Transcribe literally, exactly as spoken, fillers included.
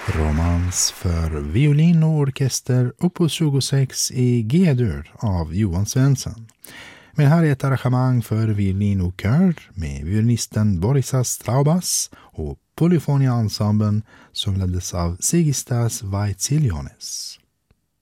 Romans för violin och orkester opus tjugosex i G-dur av Johan Svensson. Men här är ett arrangemang för violin och kör med violinisten Borisas Straubas och Polyfonia-ensemblen som leddes av Sigistas Vaitsiliones.